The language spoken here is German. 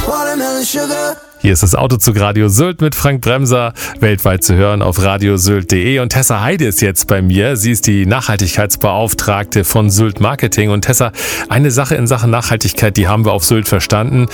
watermelon sugar. Hier ist das Autozug Radio Sylt mit Frank Bremser, weltweit zu hören auf radiosylt.de. Und Tessa Heide ist jetzt bei mir. Sie ist die Nachhaltigkeitsbeauftragte von Sylt Marketing. Und Tessa, eine Sache in Sachen Nachhaltigkeit, die haben wir auf Sylt verstanden.